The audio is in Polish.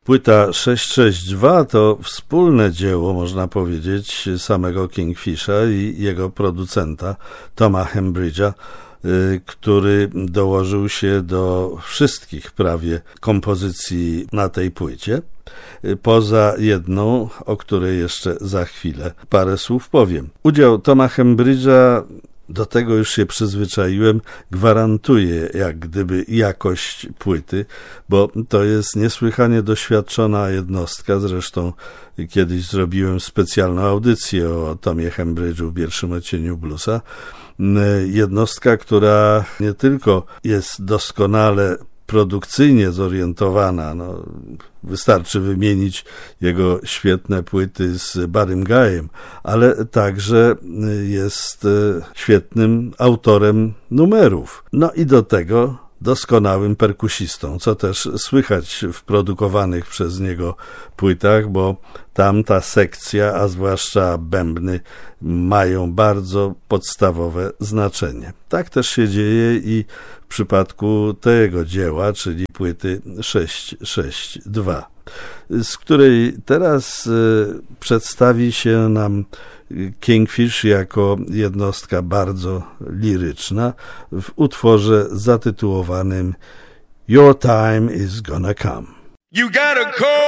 Płyta 662 to wspólne dzieło, można powiedzieć, samego Kingfisha i jego producenta Toma Hembridge'a, który dołożył się do wszystkich prawie kompozycji na tej płycie, poza jedną, o której jeszcze za chwilę parę słów powiem. Udział Toma Hembridge'a, do tego już się przyzwyczaiłem, gwarantuje jak gdyby jakość płyty, bo to jest niesłychanie doświadczona jednostka. Zresztą kiedyś zrobiłem specjalną audycję o Tomie Hembridge'u w pierwszym odcieniu bluesa. Jednostka, która nie tylko jest doskonale produkcyjnie zorientowana, wystarczy wymienić jego świetne płyty z Buddym Guyem, ale także jest świetnym autorem numerów. I do tego doskonałym perkusistą, co też słychać w produkowanych przez niego płytach, bo tam ta sekcja, a zwłaszcza bębny, mają bardzo podstawowe znaczenie. Tak też się dzieje i w przypadku tego dzieła, czyli płyty 662, z której teraz przedstawi się nam Kingfish jako jednostka bardzo liryczna w utworze zatytułowanym Your Time Is Gonna Come. You gotta call